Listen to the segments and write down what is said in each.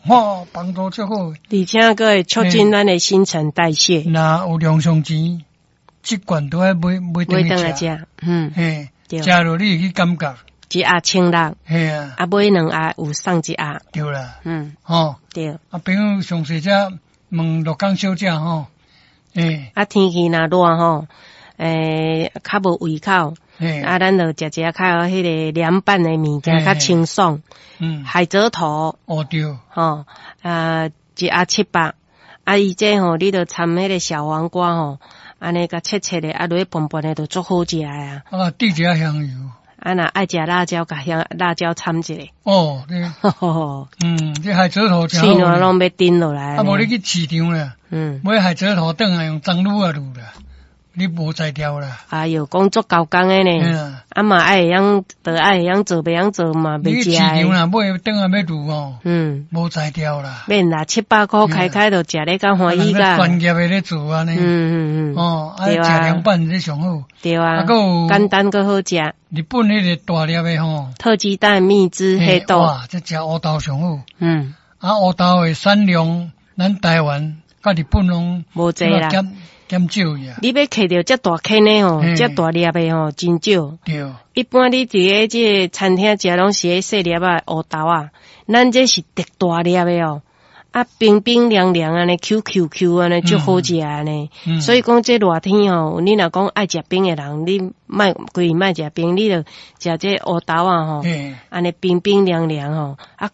帮助最好。 而且佫会促进咱的新陈代谢。 那有量上钱，这罐都要买回来食。嘿，食落你会去感觉。 一盒清热。 嘿啊。 啊，买2盒有送1盒。 对啦。 吼。对。 啊，朋友详细只问鹿港小姐吼。 啊，天气若热吼，较无胃口。啊，咱就食较迄个凉拌的物件，较清爽。海蜇头。 对。 吼，1盒700。啊，伊这吼，你着掺迄个小黄瓜吼，安尼甲切切的，啊，落去拌拌的，就足好食的啊。 啊，滴一下香油。 啊，若爱食辣椒，甲辣椒掺一下。 对。这海蜇头真好。 气暖拢要叮落来。 啊，无你去市场啦。买海蜇头转来用樟乳啊卤啦。你无才调啦！ 哎哟，工作高工的呢，啊嘛爱会晓做，袂晓做嘛，袂食。你市场啦，买等下要卤哦，无才调啦。 免啦，700块开就食咧较欢喜噶。 专业的咧做安尼，食凉拌这上好。 对啊，简单搁好食。 日本迄个大粒的吼， 特鸡蛋、蜜汁、黑豆， 哇，这食乌豆上好。乌豆的产量，咱台湾甲日本拢无济啦。 减少呀！ 你要摕到这大坑的吼，这大粒的吼，真少。 对。 一般你伫个这餐厅食拢是细粒啊乌豆啊，咱这是特大粒的哦。啊，冰冰凉凉安尼 ，QQQ 安尼，就好食安尼。所以讲这热天吼，你若讲爱食冰的人，你规日莫食冰，你着食这乌豆啊吼，安尼冰冰凉凉吼，啊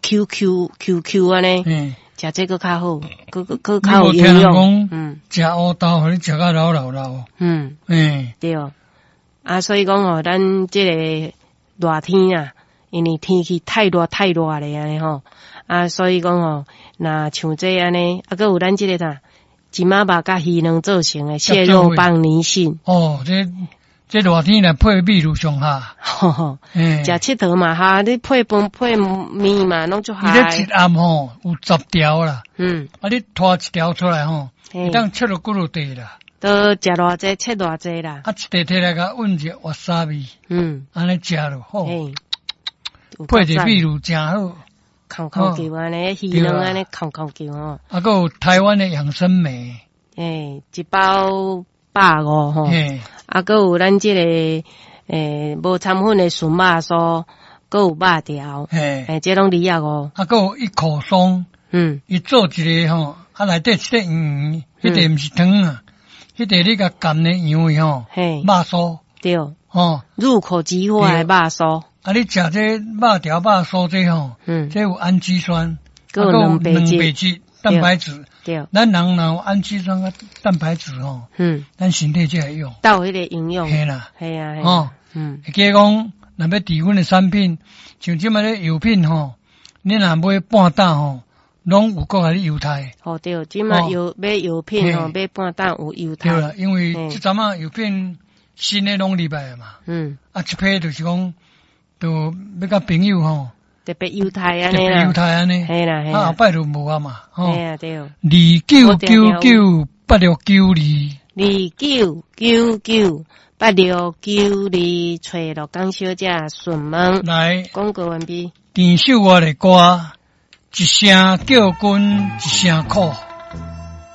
QQ 安尼。食这个较好，个较有营养。 食乌豆，互你食到老。 对。啊，所以讲吼，咱这个热天啊，因为天气太热咧安尼吼，啊，所以讲吼，若像这安尼，啊，个有咱这个啥，金马肉甲鱼卵做成的蟹肉棒泥性。 这热天来配米露上下， 食佚佗嘛哈，你配饭配面嘛，拢就下。 伊咧一暗吼有10条啦，啊你拖1条出来吼，当切落骨落地啦。 都食偌济，切偌济啦。 啊，一块摕来甲温者瓦萨米，安尼食咯，好。配着米露真好， 空叫安尼，鱼卵安尼空叫吼。 啊，还有台湾的养生梅， 一包150吼。啊，还有咱这个无掺粉的纯肉酥，还有肉条，这拢250。 啊，还有一口松，伊做一个吼，啊内底一个圆，迄个毋是汤啊，迄个你甲干的羊的吼，肉酥。 对。入口即化的肉酥。 啊，你食这肉条肉酥这吼，这有氨基酸， 还有蛋白质、 蛋白质。 对， 咱人若有氨基酸甲蛋白质吼，咱身体才会用， 到迄个营养， 嘿啦， 系啊， 会记讲，若要低温的产品，像即卖咧油品吼，你若买半担吼，拢有搁你油太。 对，即卖买油品吼，买半担有油太。 对啦，因为即阵啊油品新的拢入来嘛，啊一批就是讲，就要甲朋友吼。 特别犹太安尼啦， 系啦，啊后摆就无啊嘛， 系啊对。29998692，29998692，找鹿港小姐询问。 来， 广告完毕。 填首我的歌，一声叫军一声苦。